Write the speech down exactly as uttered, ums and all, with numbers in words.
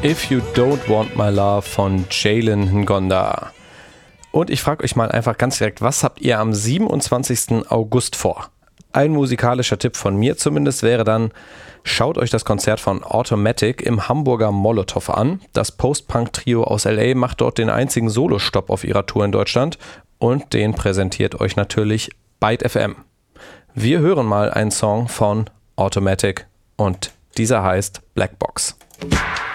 If You Don't Want My Love von Jalen Ngonda. Und ich frage euch mal einfach ganz direkt, was habt ihr am siebenundzwanzigsten August vor? Ein musikalischer Tipp von mir zumindest wäre dann, schaut euch das Konzert von Automatic im Hamburger Molotow an. Das Post-Punk-Trio aus L A macht dort den einzigen Solostopp auf ihrer Tour in Deutschland und den präsentiert euch natürlich Byte F M. Wir hören mal einen Song von Automatic und dieser heißt Black Box.